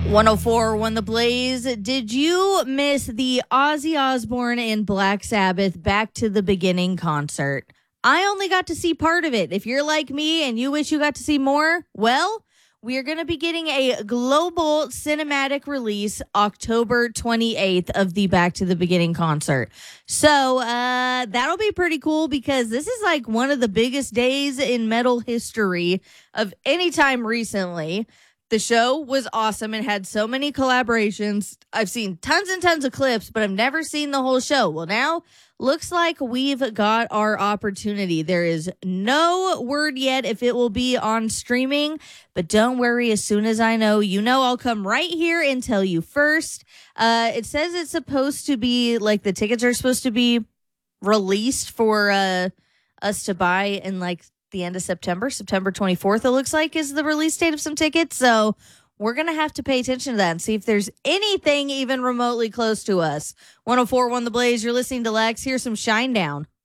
104 The Blaze. Did you miss the Ozzy Osbourne and Black Sabbath Back to the Beginning concert? I only got to see part of it. If you're like me and you wish you got to see more, well, we are going to be getting a global cinematic release October 28th of the Back to the Beginning concert. So that'll be pretty cool because this is like one of the biggest days in metal history of any time recently. The show was awesome and had so many collaborations. I've seen tons and tons of clips, but I've never seen the whole show. Well, now looks like we've got our opportunity. There is no word yet if it will be on streaming, but don't worry. As soon as I know, I'll come right here and tell you first. It says it's supposed to be like the tickets are supposed to be released for us to buy in like the end of September 24th, it looks like, is the release date of some tickets. So we're going to have to pay attention to that and see if there's anything even remotely close to us. 104 The Blaze, you're listening to Lex. Here's some Shinedown.